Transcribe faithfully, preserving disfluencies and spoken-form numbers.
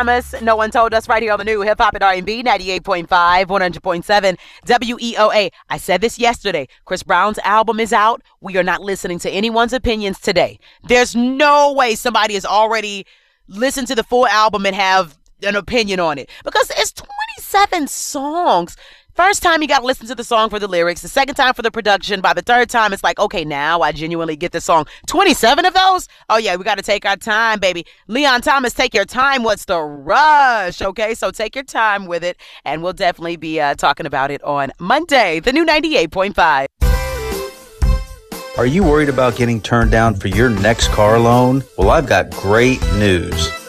Thomas, No One Told Us, right here on the new Hip Hop and R and B, ninety-eight point five, one hundred point seven W E O A. I said this yesterday. Chris Brown's album is out. We are not listening to anyone's opinions today. There's no way somebody has already listened to the full album and have an opinion on it, because it's twenty-seven songs. First time you got to listen to the song for the lyrics. The second time for the production. By the third time, it's like, okay, now I genuinely get the song. twenty-seven of those? Oh, yeah, we got to take our time, baby. Leon Thomas, take your time. What's the rush? Okay, so take your time with it, and we'll definitely be uh, talking about it on Monday, the new ninety-eight point five. Are you worried about getting turned down for your next car loan? Well, I've got great news.